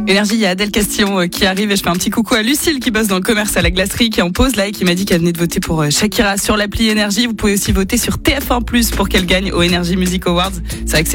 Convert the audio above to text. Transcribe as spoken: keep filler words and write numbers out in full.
Énergie, il y a Adèle Castillon qui arrive et je fais un petit coucou à Lucille qui bosse dans le commerce à la glacerie, qui est en pause là et qui m'a dit qu'elle venait de voter pour Shakira sur l'appli Énergie. Vous pouvez aussi voter sur T F un plus pour qu'elle gagne aux Energy Music Awards. C'est vrai que c'est